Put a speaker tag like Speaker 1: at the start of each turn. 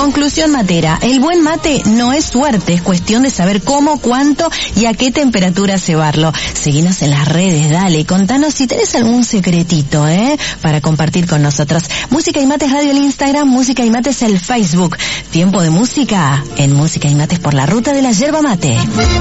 Speaker 1: Conclusión matera, el buen mate no es suerte, es cuestión de saber cómo, cuánto y a qué temperatura cebarlo. Seguinos en las redes, dale, contanos si tenés algún secretito, para compartir con nosotros. Música y Mates Radio el Instagram, Música y Mates el Facebook. Tiempo de música en Música y Mates por la ruta de la yerba mate.